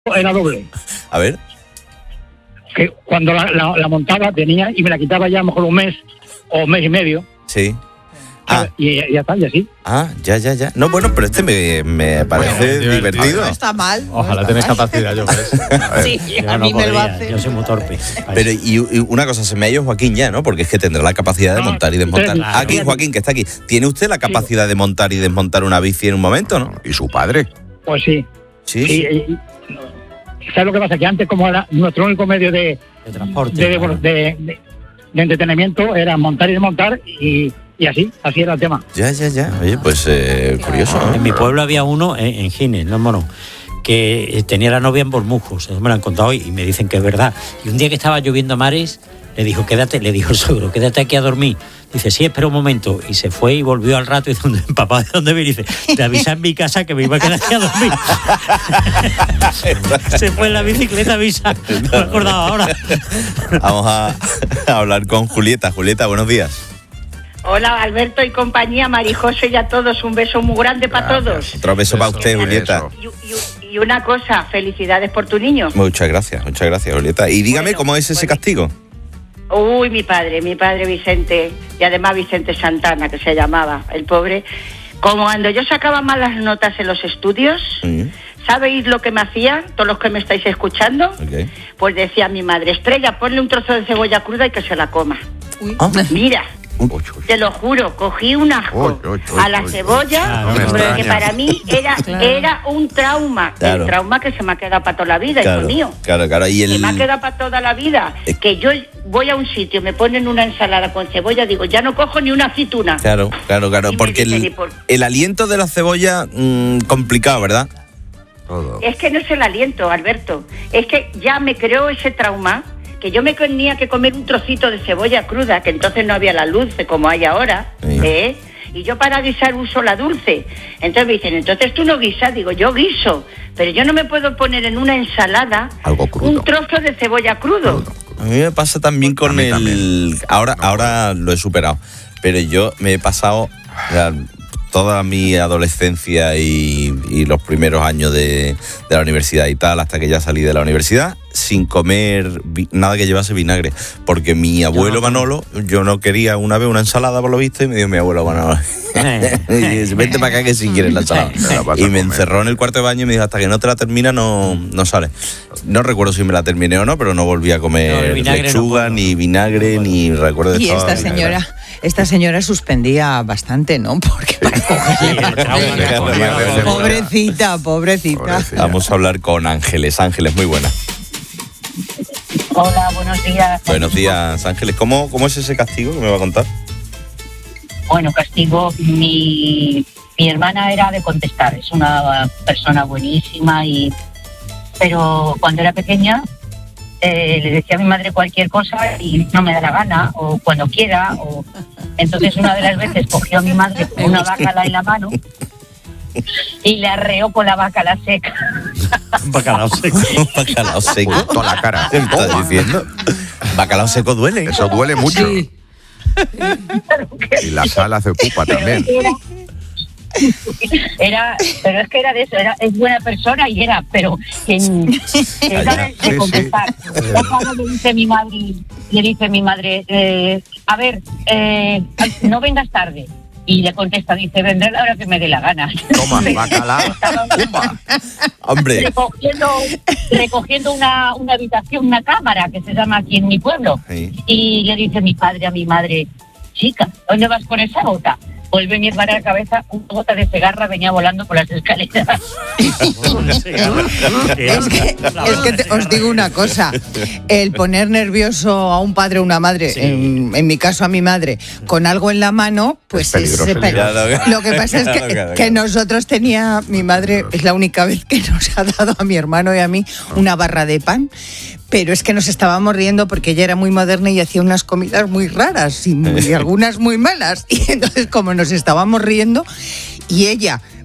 era doble. A ver. Que cuando la montaba tenía y me la quitaba ya a lo mejor un mes o mes y medio. Sí. Y ya está, y así. Ya. No, bueno, pero me parece divertido. No está mal. Ojalá tenés capacidad, yo creo. Sí, a mí me lo hace. Yo soy muy torpe. Pero y una cosa, se me ha ido Joaquín ya, ¿no? Porque es que tendrá la capacidad de montar y desmontar. Claro. Aquí, Joaquín, que está aquí. ¿Tiene usted la capacidad de montar y desmontar una bici en un momento, no? ¿Y su padre? Pues sí. Sí. ¿Sabes lo que pasa? Que antes, como era nuestro único medio de transporte. de entretenimiento, era montar y desmontar y así era el tema. Ya. Oye, pues curioso, ¿no? En mi pueblo había uno, en Gines, no mono, que tenía la novia en Bormujos. Eso me lo han contado hoy y me dicen que es verdad. Y un día que estaba lloviendo a mares, le dijo el suegro, quédate aquí a dormir. Dice, sí, espera un momento. Y se fue y volvió al rato y dice, papá, ¿de dónde vienes? Dice, te avisa en mi casa que me iba a quedar aquí a dormir. Se fue en la bicicleta, avisa. No me acordaba ahora. Vamos a hablar con Julieta. Julieta, buenos días. Hola, Alberto y compañía, Marijose y a todos. Un beso muy grande para todos. Otro beso para usted, Julieta. Y una cosa, felicidades por tu niño. Muchas gracias, Julieta. Y dígame, ¿cómo es ese castigo? Uy, mi padre Vicente, y además Vicente Santana, que se llamaba, el pobre. Como cuando yo sacaba malas notas en los estudios, ¿sabéis lo que me hacía, todos los que me estáis escuchando? Okay. Pues decía mi madre, Estrella, ponle un trozo de cebolla cruda y que se la coma. Mira, te lo juro, cogí un asco a la cebolla, que para mí era un trauma. Claro. El trauma que se me ha quedado para toda la vida, Claro, hijo mío. Claro. Y Que me ha quedado para toda la vida. Que yo voy a un sitio, me ponen una ensalada con cebolla, digo, ya no cojo ni una aceituna. Claro. Y Porque me dicen, el aliento de la cebolla, complicado, ¿verdad? Todo. Es que no es el aliento, Alberto. Es que ya me creó ese trauma, que yo me tenía que comer un trocito de cebolla cruda, que entonces no había la dulce como hay ahora, Sí. Y yo para guisar uso la dulce. Entonces me dicen, entonces tú no guisas. Digo, yo guiso, pero yo no me puedo poner en una ensalada Algo crudo. un trozo de cebolla crudo. A mí me pasa también con mí el... también. Ahora lo he superado, pero yo me he pasado toda mi adolescencia y los primeros años de la universidad y tal, hasta que ya salí de la universidad, sin comer nada que llevase vinagre, porque mi abuelo Manolo, yo no quería una vez una ensalada por lo visto, y me dio mi abuelo Manolo, y dice, vente para acá que si quieres la ensalada. Y me encerró en el cuarto de baño y me dijo, hasta que no te la termina no sale. No recuerdo si me la terminé o no, pero no volví a comer lechuga, ni vinagre, ni recuerdo de Y esta señora suspendía bastante, ¿no? Porque para cogerle... Pobrecita. Vamos a hablar con Ángeles. Ángeles, muy buena. Hola, buenos días. Buenos días, Ángeles. ¿Cómo es ese castigo que me va a contar? Bueno, castigo, mi hermana era de contestar, es una persona buenísima, pero cuando era pequeña le decía a mi madre cualquier cosa y no me da la gana, o cuando quiera, entonces una de las veces cogió a mi madre con una bacala en la mano y le arreó con la bacala seca. Bacalao seco. Bacalao seco. Toda la cara. ¿Qué me estás diciendo? Bacalao seco duele. Eso duele mucho. Sí. Y la sal hace pupa también. Pero es que era de eso, es buena persona pero que era de contestar. Cuando le dice mi madre, a ver, no vengas tarde. Y le contesta, dice, vendré a la hora que me dé la gana. Toma, bacalao. Pumba. Hombre. Recogiendo una habitación, una cámara, que se llama aquí en mi pueblo. Sí. Y le dice mi padre a mi madre, chica, ¿dónde vas con esa gota? Vuelve mi hermana a la cabeza, una gota de cegarra venía volando por las escaleras. Es que os digo una cosa, el poner nervioso a un padre o una madre, en mi caso a mi madre, con algo en la mano, pues es peligroso. Lo que pasa es que nosotros mi madre es la única vez que nos ha dado a mi hermano y a mí una barra de pan. Pero es que nos estábamos riendo porque ella era muy moderna y hacía unas comidas muy raras y algunas muy malas. Y entonces, como nos estábamos riendo, y ella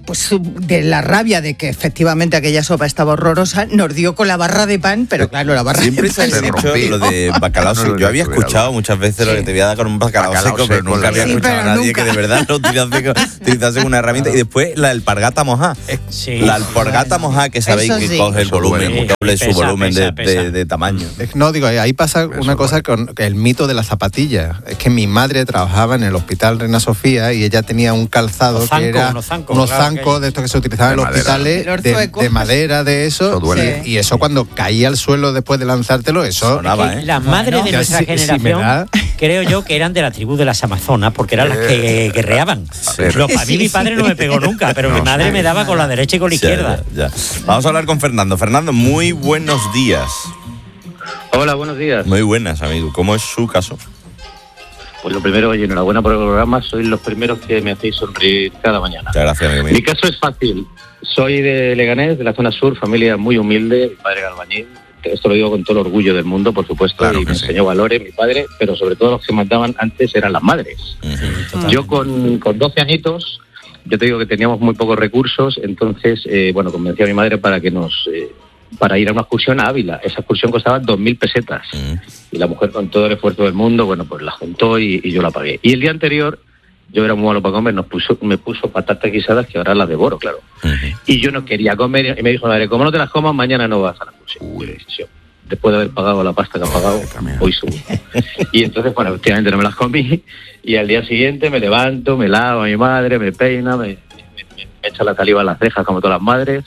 pues de la rabia de que efectivamente aquella sopa estaba horrorosa, nos dio con la barra de pan, pero claro, la barra Siempre de se pan ha dicho lo de bacalao seco. Yo había escuchado muchas veces lo que te voy a dar con un bacalao seco, pero nunca había escuchado a nadie que de verdad lo utilizase como una herramienta. Y después la alpargata mojada. La alpargata mojada, que sabéis que coge el volumen, doble su volumen de tamaño. No, digo, ahí pasa una cosa con el mito de las zapatillas. Es que mi madre trabajaba en el Hospital Reina Sofía y ella tenía un calzado que era unos zancos de estos que se utilizaban en los hospitales de madera, de eso. Y eso cuando caía al suelo después de lanzártelo, eso sonaba, Las madres de nuestra generación, creo yo que eran de la tribu de las Amazonas, porque eran las que guerreaban. A mí mi padre no me pegó nunca, pero mi madre me daba con la derecha y con la izquierda. Ya. Vamos a hablar con Fernando. Fernando, muy buenos días. Hola, buenos días. Muy buenas, amigo. ¿Cómo es su caso? Pues lo primero, oye, enhorabuena por el programa. Sois los primeros que me hacéis sonreír cada mañana. Muchas gracias, amigo mío. Mi caso es fácil. Soy de Leganés, de la zona sur, familia muy humilde, mi padre era albañil. Esto lo digo con todo el orgullo del mundo, por supuesto, claro, y me enseñó valores mi padre, pero sobre todo los que mandaban antes eran las madres. Yo con 12 añitos, yo te digo que teníamos muy pocos recursos, entonces, convencí a mi madre para que para ir a una excursión a Ávila. Esa excursión costaba 2.000 pesetas. Y la mujer, con todo el esfuerzo del mundo, pues la juntó y yo la pagué. Y el día anterior, yo era muy malo para comer, me puso patatas guisadas, que ahora las devoro, claro. Y yo no quería comer, y me dijo, madre, como no te las comas, mañana no vas a la excursión. Después de haber pagado la pasta que ha pagado, hoy subo. Y entonces, efectivamente no me las comí, y al día siguiente me levanto, me lavo a mi madre, me peina, me echa la saliva en las cejas como todas las madres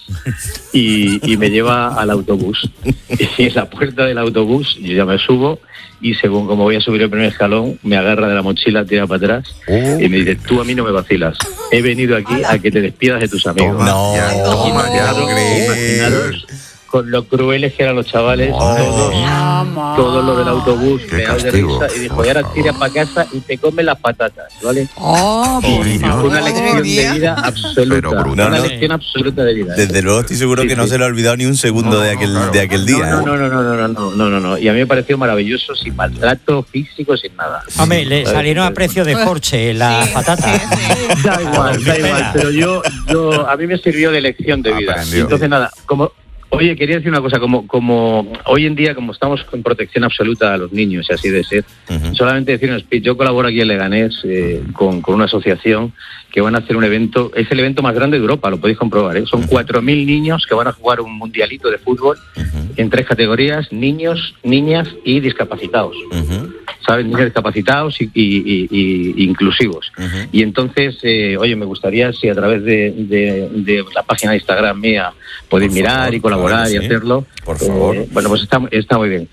y me lleva al autobús. Y en la puerta del autobús yo ya me subo y según como voy a subir el primer escalón me agarra de la mochila, tira para atrás y me dice, tú a mí no me vacilas, he venido aquí a que te despidas de tus amigos. Imaginaros con lo crueles que eran los chavales, todos los del autobús, me da de risa, y dijo, y ahora tira para casa y te comen las patatas, ¿vale? Una lección de vida absoluta, lección absoluta de vida. Desde luego estoy seguro que no se le ha olvidado ni un segundo de aquel día. No, y a mí me pareció maravilloso, sin maltrato físico, sin nada. Hombre, le salieron a precio de Porsche las patatas. Da igual, pero a mí me sirvió de lección de vida. Entonces nada, Oye, quería decir una cosa, como hoy en día, como estamos con protección absoluta a los niños, y así de ser, solamente decir un speech. Yo colaboro aquí en Leganés con una asociación que van a hacer un evento, es el evento más grande de Europa, lo podéis comprobar, ¿eh? Son 4.000 niños que van a jugar un mundialito de fútbol en 3 categorías, niños, niñas y discapacitados. ¿Sabes? Niños discapacitados y inclusivos. Y entonces, oye, me gustaría si a través de la página de Instagram mía podéis mirar y colaborar y hacerlo. Por favor. Pues está muy bien.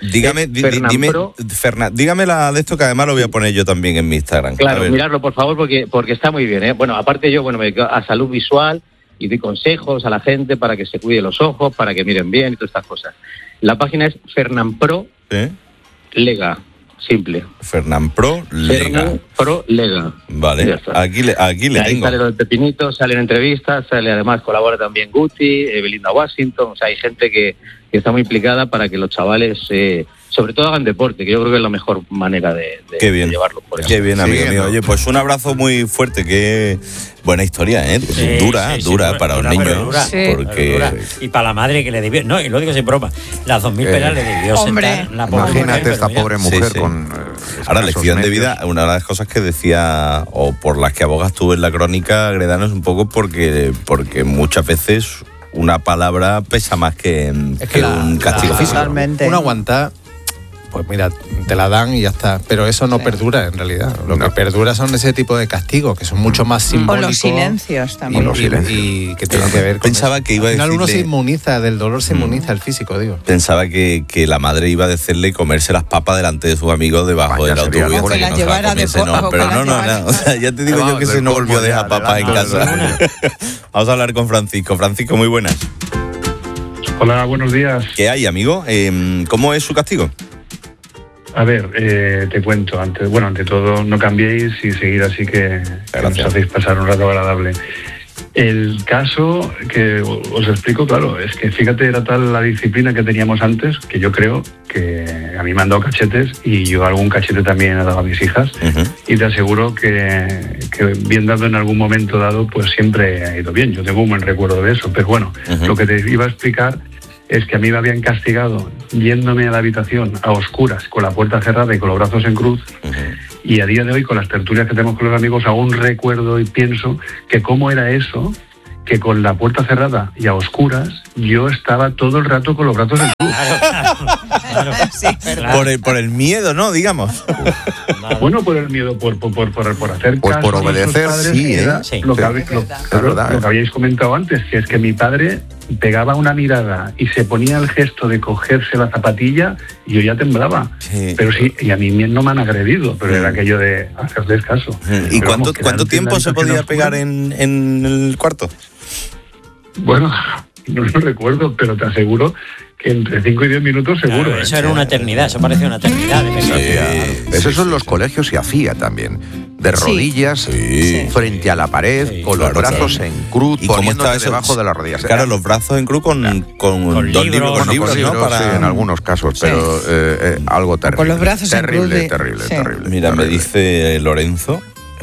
Dígame la de esto, que además lo voy a poner yo también en mi Instagram. Claro, miradlo por favor porque está muy bien, ¿eh? Bueno, aparte yo, me dedico a salud visual y doy consejos a la gente para que se cuide los ojos, para que miren bien y todas estas cosas. La página es Fernanpro Lega. Simple. Fernanpro Lega. Vale, aquí le ahí tengo. Sale lo del Pepinito, salen entrevistas, además colabora también Guti, Belinda Washington, o sea, hay gente que está muy implicada para que los chavales sobre todo hagan deporte, que yo creo que es la mejor manera de llevarlo. Por eso. Qué bien, amigo mío. Oye, pues un abrazo muy fuerte, qué buena historia, ¿eh? Dura para un niño. Dura. Y para la madre que le debió, no, y lo digo sin broma, las 2.000 pelas le debió sentar la pobre mujer. Imagínate esta pobre mujer con... Ahora, lección de vida, una de las cosas que decía, o por las que abogas tú en la crónica, Gredano, es un poco porque muchas veces una palabra pesa más que un castigo físico. Uno aguanta, pues mira, te la dan y ya está. Pero eso no perdura en realidad. Lo que perdura son ese tipo de castigos, que son mucho más simbólicos. O los silencios también. Y que tienen que ver con Pensaba que iba a decirle... uno se inmuniza, del dolor se inmuniza el físico, digo. Pensaba que la madre iba a decirle comerse las papas delante de sus amigos debajo del autobús. O que las llevara de pero no. O sea, ya te digo yo que se no volvió a dejar papas en casa. Vamos a hablar con Francisco. Francisco, muy buenas. Hola, buenos días. ¿Qué hay, amigo? ¿Cómo es su castigo? A ver, te cuento. Ante todo, no cambiéis y seguir así que nos hacéis pasar un rato agradable. El caso que os explico, claro, es que fíjate, era tal la disciplina que teníamos antes que yo creo que a mí me han dado cachetes y yo algún cachete también he dado a mis hijas. Y te aseguro que bien dado en algún momento dado, pues siempre ha ido bien. Yo tengo un buen recuerdo de eso. Pero bueno, lo que te iba a explicar es que a mí me habían castigado yéndome a la habitación a oscuras, con la puerta cerrada y con los brazos en cruz. Y a día de hoy, con las tertulias que tenemos con los amigos, aún recuerdo y pienso que cómo era eso, que con la puerta cerrada y a oscuras, yo estaba todo el rato con los brazos en cruz. Claro. Sí, Por el miedo, ¿no? Digamos. Bueno, por el miedo, por hacer Pues caso por a nuestros obedecer, padres, sí, era Sí. lo que verdad. habíais comentado antes, que es que mi padre pegaba una mirada y se ponía el gesto de cogerse la zapatilla y yo ya temblaba. Sí. Pero sí, y a mí no me han agredido, pero era aquello de hacerles caso. ¿Y Pero vamos, cuánto quedarse tiempo en la se habitación podía oscura, pegar en el cuarto? Bueno, no lo recuerdo, pero te aseguro que entre 5 y 10 minutos seguro. Claro, eso era una eternidad, eso parecía una eternidad. Eso en los colegios se hacía también. De rodillas, frente a la pared, con los brazos en cruz, ¿Y cómo poniéndote estaba eso? debajo de las rodillas. Claro, los brazos en cruz con dos libros, Bueno, con ¿no? libros, sí, en algunos casos, pero algo terrible. Con los brazos en terrible, cruz de- terrible, sí. terrible. Mira, me terrible. dice Lorenzo,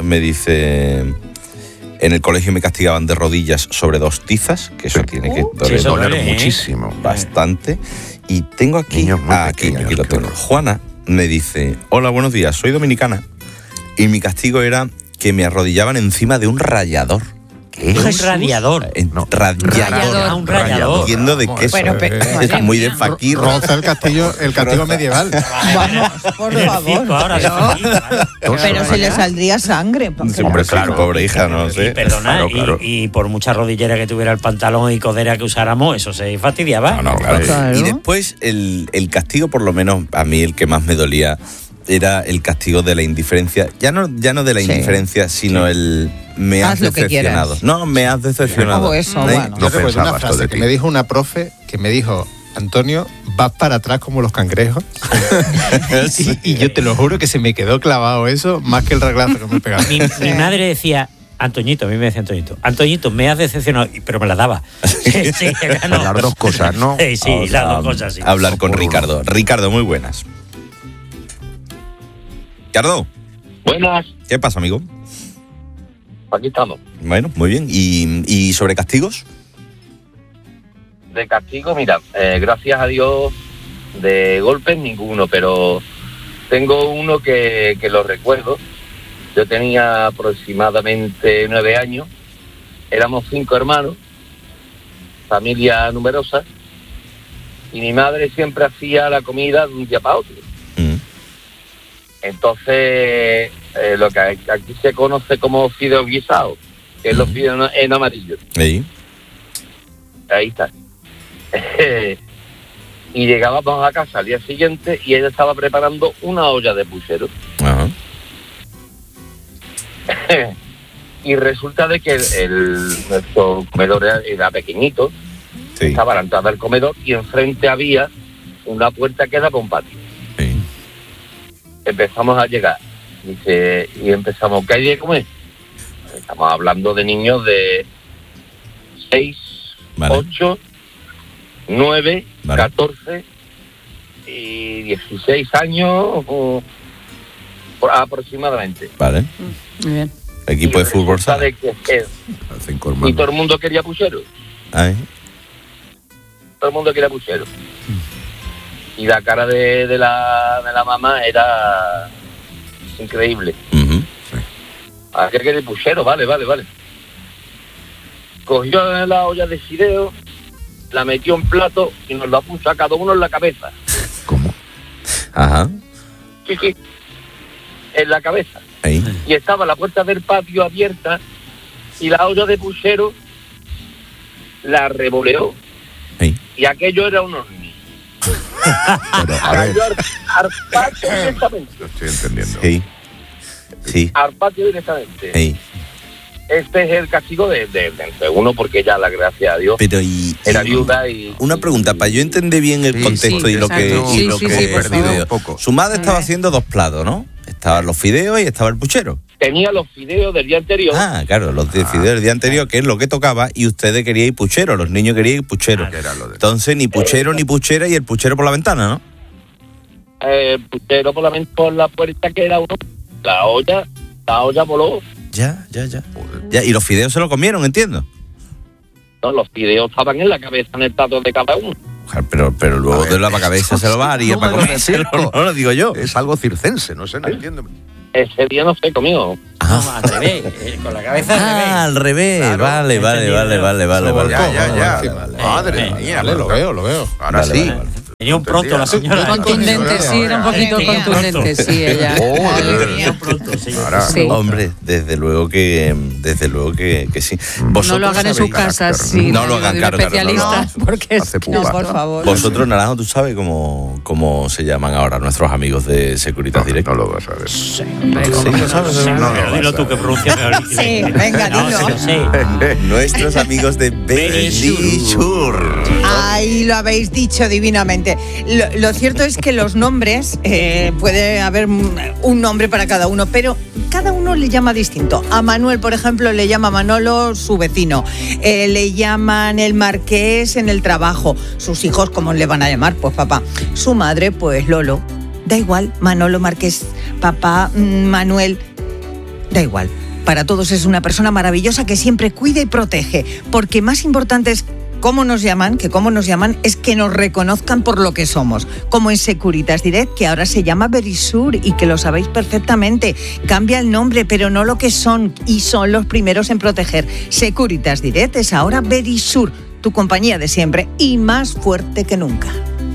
en el colegio me castigaban de rodillas sobre 2 tizas, que eso tiene que doler, eso duele, ¿eh? muchísimo. bastante. Y tengo aquí, Niños muy aquí pequeños, lo qué tengo. horror. Juana me dice, hola, buenos días, soy dominicana. Y mi castigo era que me arrodillaban encima de un rallador. ¿Qué? Un radiador. Rallador. Ah, un rallador. Entiendo de qué Bueno, pero- es madre muy de mía. fakir. Roza el castigo medieval. Vamos, por El favor. circo ahora de No, Felipe, ¿vale? pero se le saldría sangre. porque Hombre, no- claro, pobre hija, no Y sé. perdona, Claro. y por mucha rodillera que tuviera el pantalón y codera que usáramos, eso se fastidiaba. No, claro. Claro. Y después el castigo, por lo menos a mí el que más me dolía, era el castigo de la indiferencia. Ya no de la Sí. indiferencia, sino el me has Haz lo que decepcionado. quieras. No, me has decepcionado. Eso, ¿Eh? bueno. No Yo recuerdo pensaba una esto frase de que ti. me dijo una profe que me dijo, Antonio, vas para atrás como los cangrejos. y yo te lo juro que se me quedó clavado eso más que el reglazo que me pegaba. Mi madre decía, Antoñito, a mí me decía Antoñito, me has decepcionado, pero me la daba. Sí, no. Las dos cosas, ¿no? Sí, Vamos las a dos cosas, sí. hablar con Por uno. Ricardo. Ricardo, muy buenas. Ricardo, Buenas, ¿qué pasa, amigo? aquí estamos. Bueno, muy bien. ¿Y sobre castigos? De castigo, mira, gracias a Dios, de golpes ninguno, pero tengo uno que lo recuerdo. Yo tenía aproximadamente 9 años, éramos 5 hermanos, familia numerosa, y mi madre siempre hacía la comida de un día para otro. Entonces, lo que aquí se conoce como fideos guisados, que es los fideos en amarillo. Sí. Ahí está. Y llegábamos a casa al día siguiente y ella estaba preparando una olla de puchero. Ajá. Y resulta de que nuestro comedor era pequeñito, Sí. estaba a la entrada del comedor y enfrente había una puerta que daba a un patio. Sí. Empezamos a llegar y empezamos, ¿qué hay de comer? Estamos hablando de niños de 6, Vale. 8, 9, Vale. 14 y 16 años aproximadamente. Vale. Muy bien. Equipo Y de fútbol resulta sala. de que, Cinco y hermanos. todo el mundo quería puchero. Ay. Todo el mundo quería puchero. Y la cara de la mamá era increíble. Ujú. ¿A qué quiere puchero? Vale. Cogió la olla de fideo, la metió en plato y nos la puso a cada uno en la cabeza. ¿Cómo? Ajá. Sí, en la cabeza. Ahí. Y estaba la puerta del patio abierta y la olla de puchero la revoleó. Ahí. Y aquello era un hornillo. Pero, a ver, Cayó al patio directamente. lo estoy entendiendo. Sí. Sí. Al patio directamente. Sí. Este es el castigo de uno, porque ya, la gracia a Dios, Pero y era viuda y... una pregunta, para yo entender bien el Sí, contexto sí, y lo que, exacto. y Sí, lo sí, que sí, he por perdido favor. yo. Un poco. Su madre estaba haciendo 2 platos, ¿no? Estaban los fideos y estaba el puchero. tenía los fideos del día anterior. Ah, claro, los fideos del día anterior, que es lo que tocaba, y ustedes querían puchero, los niños querían puchero. Entonces, ni puchero ni puchera, y el puchero por la ventana, ¿no? Puchero por la puerta, que era uno. La olla voló. Ya. Y los fideos se lo comieron, entiendo. No, los fideos estaban en la cabeza, en el plato de cada uno. Pero luego de la cabeza se lo va a haría para comérselo, no lo digo yo. Es algo circense, no sé, no entiendo. Ese día no se comió. No, al revés, con la cabeza al revés. Claro, vale. Ya. Madre mía, lo veo. Ahora vale, sí. Vale. Tenía un pronto la señora. Contundente, sí, era un poquito contundente, sí, ella. Sí. Hombre, desde luego que sí. No lo hagan en sus casas, sí. No lo hagan, claro. Especialistas, porque no, por favor. Vosotros, Naranjo, ¿tú sabes cómo se llaman ahora nuestros amigos de Securitas Direct? No lo vas a ver. Sí. ¿Lo sabes? Dilo tú que pronuncia mejor. Sí, venga, dilo. Nuestros amigos de Verisur. Ahí lo habéis dicho divinamente. Lo cierto es que los nombres, puede haber un nombre para cada uno, pero cada uno le llama distinto. A Manuel, por ejemplo, le llama Manolo su vecino. Le llaman el Marqués en el trabajo. Sus hijos, ¿cómo le van a llamar? Pues papá. Su madre, pues Lolo. Da igual, Manolo, Marqués, papá, Manuel. Da igual. Para todos es una persona maravillosa que siempre cuida y protege. Porque más importante es cómo nos llaman es que nos reconozcan por lo que somos, como en Securitas Direct, que ahora se llama Verisur y que lo sabéis perfectamente. Cambia el nombre, pero no lo que son, y son los primeros en proteger. Securitas Direct es ahora Verisur, tu compañía de siempre y más fuerte que nunca.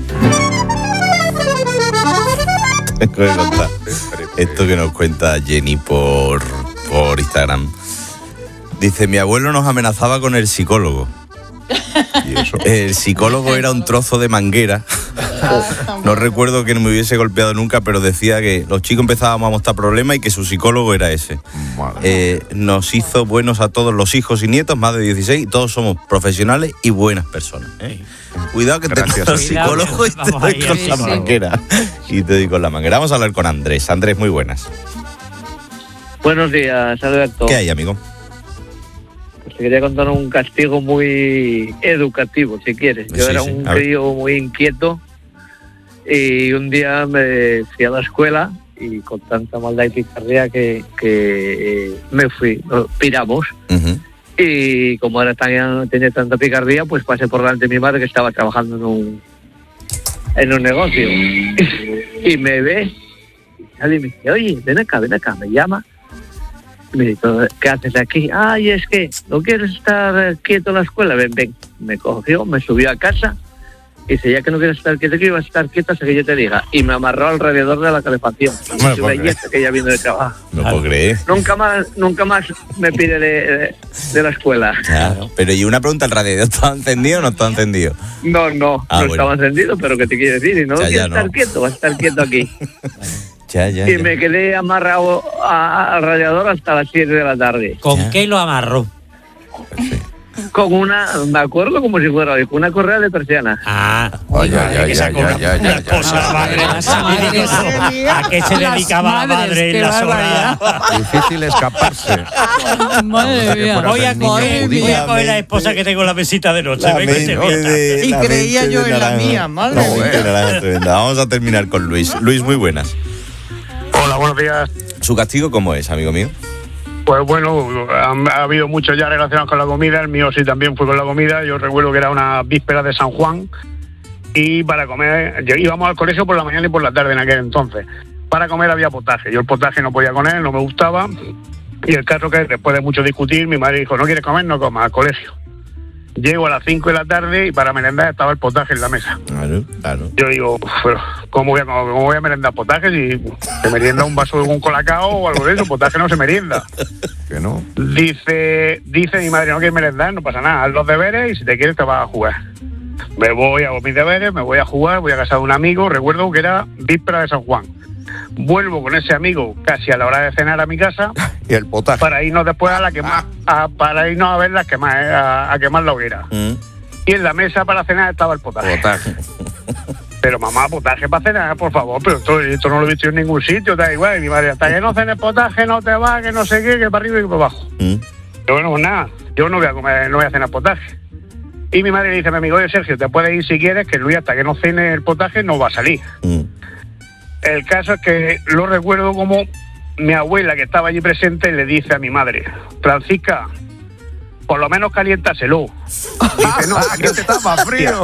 Esto que nos cuenta Jenny por Instagram. Dice, mi abuelo nos amenazaba con el psicólogo. ¿Y eso? El psicólogo era un trozo de manguera. No recuerdo que no me hubiese golpeado nunca, pero decía que los chicos empezábamos a mostrar problemas y que su psicólogo era ese. Nos hizo buenos a todos los hijos y nietos, más de 16, y todos somos profesionales y buenas personas. Cuidado que te coges al psicólogo y te doy con la manguera. Y te doy con la manguera. Vamos a hablar con Andrés. Andrés, muy buenas. Buenos días, Alberto. ¿Qué hay, amigo? Pues te quería contar un castigo muy educativo, si quieres. Yo era un crío muy inquieto y un día me fui a la escuela y con tanta maldad y picardía que me fui, piramos. Y como ahora tenía tanta picardía, pues pasé por delante de mi madre que estaba trabajando en un negocio. Y me ve, y me dice, oye, ven acá, me llama. Me dice, ¿qué haces aquí? Ay, es que no quieres estar quieto en la escuela. Ven. Me cogió, me subió a casa y dice, ya que no quieres estar quieto, que iba a estar quieto hasta que yo te diga. Y me amarró alrededor de la calefacción. Que ya vino de trabajo. No puedo creer. Nunca más me pide de la escuela. Claro. Pero y una pregunta, ¿el radiador estaba encendido o no estaba encendido? No estaba encendido, pero ¿qué te quiere decir? Y no quieres estar quieto, vas a estar quieto aquí. Y me quedé amarrado al radiador hasta las 7 de la tarde. ¿Con qué lo amarró? Con me acuerdo como si fuera hoy, con una correa de persiana. ¿A qué se dedicaba la madre en las horas? Difícil escaparse. Madre mía. Voy a coger la esposa que tengo en la mesita de noche. Y creía yo en la mía, madre mía. Vamos a terminar con Luis. Luis, muy buenas. Hola, buenos días. ¿Su castigo cómo es, amigo mío? Pues bueno, ha habido muchos ya relacionados con la comida. El mío sí también fue con la comida. Yo recuerdo que era una víspera de San Juan y para comer íbamos al colegio por la mañana y por la tarde en aquel entonces. Para comer había potaje. Yo el potaje no podía con él, no me gustaba. Y el caso que después de mucho discutir, mi madre dijo, ¿no quieres comer? No comas, al colegio. Llego a las 5 de la tarde y para merendar estaba el potaje en la mesa. Claro. Yo digo, pero ¿cómo voy a merendar potaje si se merienda un vaso de un colacao o algo de eso? Potaje no se merienda. ¿Que no? Dice mi madre, no quieres merendar, no pasa nada, haz los deberes y si te quieres te vas a jugar. Me voy, hago mis deberes, me voy a jugar, voy a casa de un amigo, recuerdo que era víspera de San Juan. Vuelvo con ese amigo casi a la hora de cenar a mi casa y el potaje para irnos después para irnos a ver a quemar la hoguera. Y en la mesa para cenar estaba el potaje. Pero mamá, potaje para cenar, por favor, pero esto no lo he visto en ningún sitio, da igual. Y mi madre, hasta que no cenes potaje no te va, que no sé qué, que para arriba y para abajo. Yo, bueno, pues nada, yo no voy a comer, no voy a cenar potaje. Y mi madre le dice a mi amigo, oye Sergio, te puedes ir si quieres, que Luis hasta que no cene el potaje no va a salir. El caso es que lo recuerdo como mi abuela, que estaba allí presente, le dice a mi madre, Francisca, por lo menos caliéntaselo. Dice, no, aquí estaba frío.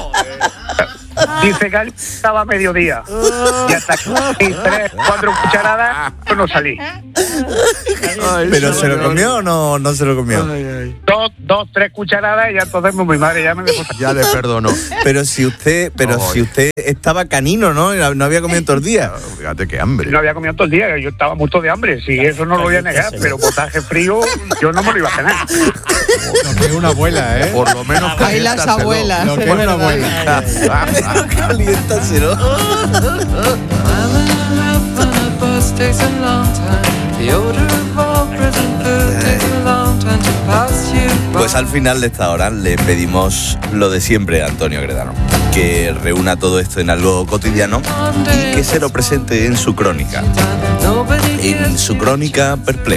Dice que estaba a mediodía. Y hasta que 3, 4 cucharadas, yo no salí. ¿Pero se lo comió o no se lo comió? 2, 3 cucharadas y ya entonces mi madre ya me dejó. Ya le perdonó. Pero si usted estaba canino, ¿no? No había comido todos los días. Fíjate qué hambre. No había comido todo el día, yo estaba muerto de hambre. Sí, eso no lo voy a negar, pero potaje frío yo no me lo iba a cenar. Lo que es una abuela, ¿eh? Por lo menos ahí las abuelas. Lo que es una abuela. Caliéntaselo. Pues al final de esta hora le pedimos lo de siempre a Antonio Gredano, que reúna todo esto en algo cotidiano y que se lo presente en su crónica. En su crónica perpleja.